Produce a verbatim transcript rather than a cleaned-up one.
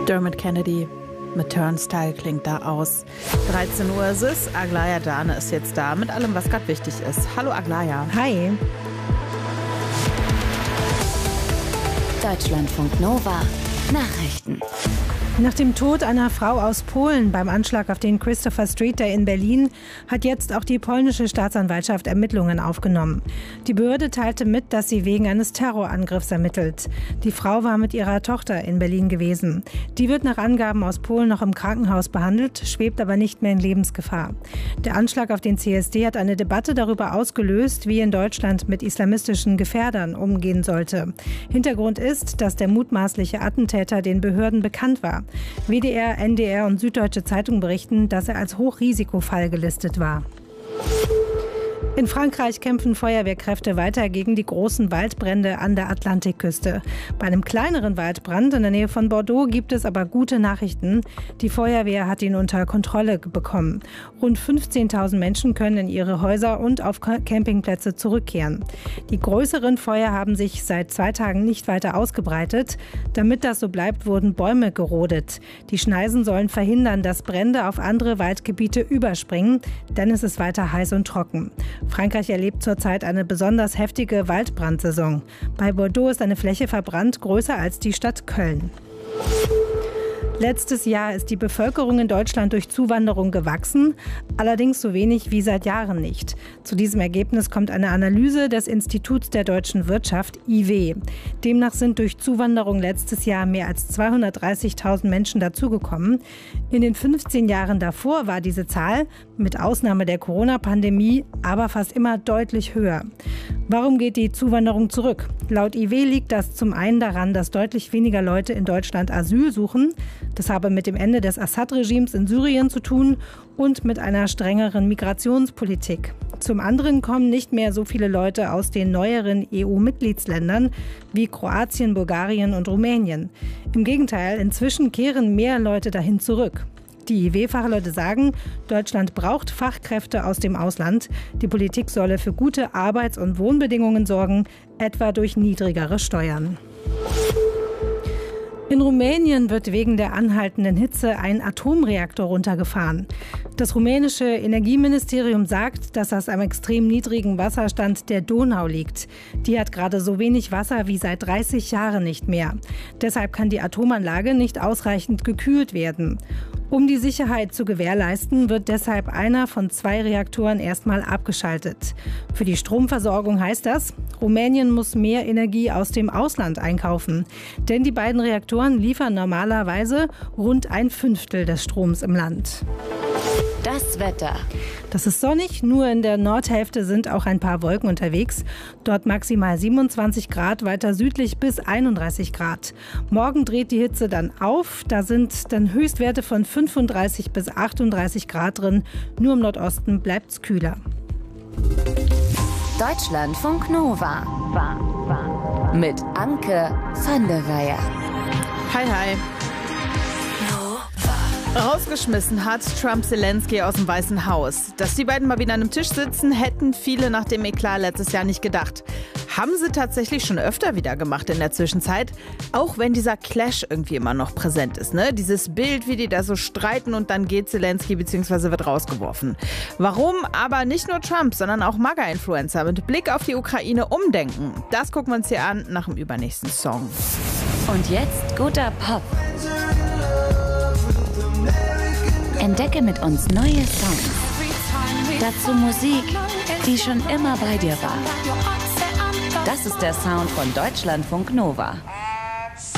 Dermot Kennedy mit Turnstile klingt da aus. dreizehn Uhr ist es. Aglaya Dane ist jetzt da mit allem, was gerade wichtig ist. Hallo Aglaya. Hi. Deutschlandfunk Nova Nachrichten. Nach dem Tod einer Frau aus Polen beim Anschlag auf den Christopher Street in Berlin hat jetzt auch die polnische Staatsanwaltschaft Ermittlungen aufgenommen. Die Behörde teilte mit, dass sie wegen eines Terrorangriffs ermittelt. Die Frau war mit ihrer Tochter in Berlin gewesen. Die wird nach Angaben aus Polen noch im Krankenhaus behandelt, schwebt aber nicht mehr in Lebensgefahr. Der Anschlag auf den C S D hat eine Debatte darüber ausgelöst, wie in Deutschland mit islamistischen Gefährdern umgehen sollte. Hintergrund ist, dass der mutmaßliche Attentäter den Behörden bekannt war. W D R, N D R und Süddeutsche Zeitung berichten, dass er als Hochrisikofall gelistet war. In Frankreich kämpfen Feuerwehrkräfte weiter gegen die großen Waldbrände an der Atlantikküste. Bei einem kleineren Waldbrand in der Nähe von Bordeaux gibt es aber gute Nachrichten. Die Feuerwehr hat ihn unter Kontrolle bekommen. Rund fünfzehntausend Menschen können in ihre Häuser und auf Campingplätze zurückkehren. Die größeren Feuer haben sich seit zwei Tagen nicht weiter ausgebreitet. Damit das so bleibt, wurden Bäume gerodet. Die Schneisen sollen verhindern, dass Brände auf andere Waldgebiete überspringen, denn es ist weiter heiß und trocken. Frankreich erlebt zurzeit eine besonders heftige Waldbrandsaison. Bei Bordeaux ist eine Fläche verbrannt, größer als die Stadt Köln. Letztes Jahr ist die Bevölkerung in Deutschland durch Zuwanderung gewachsen, allerdings so wenig wie seit Jahren nicht. Zu diesem Ergebnis kommt eine Analyse des Instituts der deutschen Wirtschaft I W. Demnach sind durch Zuwanderung letztes Jahr mehr als zweihundertdreißigtausend Menschen dazugekommen. In den fünfzehn Jahren davor war diese Zahl, mit Ausnahme der Corona-Pandemie, aber fast immer deutlich höher. Warum geht die Zuwanderung zurück? Laut I W liegt das zum einen daran, dass deutlich weniger Leute in Deutschland Asyl suchen. Das habe mit dem Ende des Assad-Regimes in Syrien zu tun und mit einer strengeren Migrationspolitik. Zum anderen kommen nicht mehr so viele Leute aus den neueren E U-Mitgliedsländern wie Kroatien, Bulgarien und Rumänien. Im Gegenteil, inzwischen kehren mehr Leute dahin zurück. Die I W-Fachleute sagen, Deutschland braucht Fachkräfte aus dem Ausland. Die Politik solle für gute Arbeits- und Wohnbedingungen sorgen, etwa durch niedrigere Steuern. In Rumänien wird wegen der anhaltenden Hitze ein Atomreaktor runtergefahren. Das rumänische Energieministerium sagt, dass das am extrem niedrigen Wasserstand der Donau liegt. Die hat gerade so wenig Wasser wie seit dreißig Jahren nicht mehr. Deshalb kann die Atomanlage nicht ausreichend gekühlt werden. Um die Sicherheit zu gewährleisten, wird deshalb einer von zwei Reaktoren erstmal abgeschaltet. Für die Stromversorgung heißt das, Rumänien muss mehr Energie aus dem Ausland einkaufen. Denn die beiden Reaktoren liefern normalerweise rund ein Fünftel des Stroms im Land. Das Wetter. Das ist sonnig, nur in der Nordhälfte sind auch ein paar Wolken unterwegs. Dort maximal siebenundzwanzig Grad, weiter südlich bis einunddreißig Grad. Morgen dreht die Hitze dann auf, da sind dann Höchstwerte von fünfunddreißig bis achtunddreißig Grad drin. Nur im Nordosten bleibt es kühler. Deutschlandfunk Nova. Mit Anke van der Weyer. Hi, hi. Rausgeschmissen hat Trump Zelensky aus dem Weißen Haus. Dass die beiden mal wieder an einem Tisch sitzen, hätten viele nach dem Eklat letztes Jahr nicht gedacht. Haben sie tatsächlich schon öfter wieder gemacht in der Zwischenzeit. Auch wenn dieser Clash irgendwie immer noch präsent ist. Ne? Dieses Bild, wie die da so streiten und dann geht Zelensky bzw. wird rausgeworfen. Warum aber nicht nur Trump, sondern auch MAGA-Influencer mit Blick auf die Ukraine umdenken? Das gucken wir uns hier an nach dem übernächsten Song. Und jetzt guter Pop. Entdecke mit uns neue Songs. Dazu Musik, die schon immer bei dir war. Das ist der Sound von Deutschlandfunk Nova.